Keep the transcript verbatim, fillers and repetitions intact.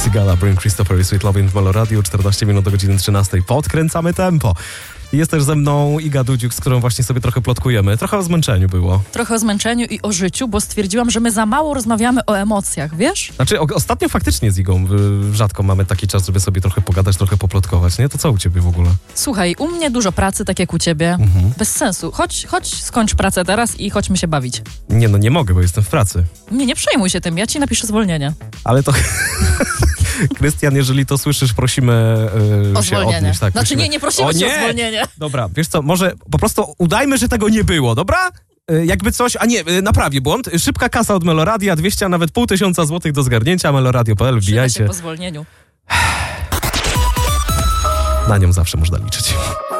Sigala, Bring Christopher i Sweet Lovin' w Melo Radio, czternaście minut do godziny trzynastej. Podkręcamy tempo. Jest też ze mną Iga Dudziuk, z którą właśnie sobie trochę plotkujemy. Trochę o zmęczeniu było. Trochę o zmęczeniu i o życiu, bo stwierdziłam, że my za mało rozmawiamy o emocjach, wiesz? Znaczy, o, ostatnio faktycznie z Igą y, rzadko mamy taki czas, żeby sobie trochę pogadać, trochę poplotkować, nie? To co u ciebie w ogóle? Słuchaj, u mnie dużo pracy, tak jak u ciebie. Mhm. Bez sensu. Chodź, chodź, skończ pracę teraz i chodźmy się bawić. Nie, no nie mogę, bo jestem w pracy. Nie, nie przejmuj się tym, ja ci napiszę zwolnienie. Ale to... Krystian, jeżeli to słyszysz, prosimy yy, O się zwolnienie. odnieść. Tak, znaczy prosimy. nie, nie prosimy O, cię nie! o zwolnienie. Dobra, wiesz co, może po prostu udajmy, że tego nie było, dobra? Yy, jakby coś, a nie, yy, naprawię błąd. Szybka kasa od Meloradia, dwieście, a nawet pół tysiąca złotych do zgarnięcia, meloradio kropka p l, Przyda wbijajcie. się po zwolnieniu. Na nią zawsze można liczyć.